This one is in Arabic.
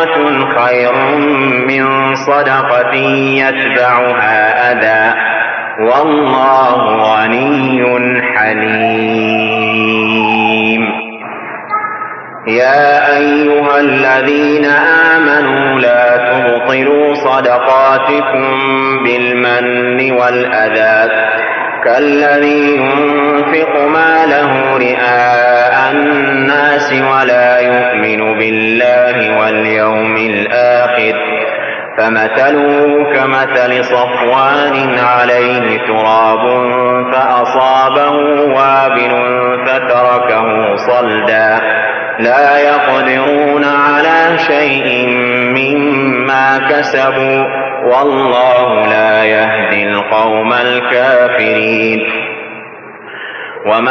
صدقة خير من صدقة يتبعها أذى والله غني حليم. يا أيها الذين آمنوا لا تبطلوا صدقاتكم بالمن والأذى كالذي ينفق ماله رئاء الناس ولا يؤمن بالله واليوم الآخر فمثله كمثل صفوان عليه تراب فأصابه وابل فتركه صلدا لا يقدرون على شيء مما كسبوا والله لا يهدي القوم الكافرين.